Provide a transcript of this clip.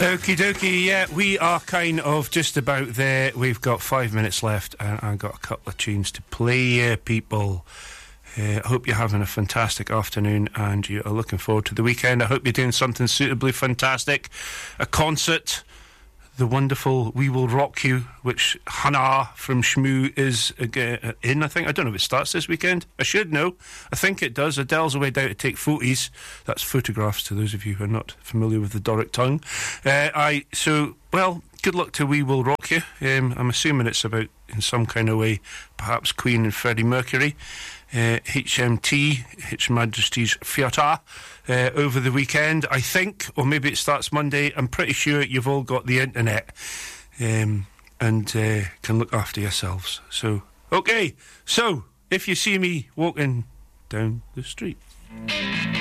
Okie dokie, yeah, we are kind of just about there. We've got 5 minutes left, and I've got a couple of tunes to play, people. I hope you're having a fantastic afternoon and you are looking forward to the weekend. I hope you're doing something suitably fantastic. A concert, the wonderful We Will Rock You, which Hannah from Shmoo is in, I think. I don't know if it starts this weekend. I should know. I think it does. Adele's away down to take photos. That's photographs to those of you who are not familiar with the Doric tongue. Good luck to We Will Rock You. I'm assuming it's about, in some kind of way, perhaps Queen and Freddie Mercury. HMT, His Majesty's Theatre, over the weekend, I think, or maybe it starts Monday. I'm pretty sure you've all got the internet and can look after yourselves. So, okay, so if you see me walking down the street,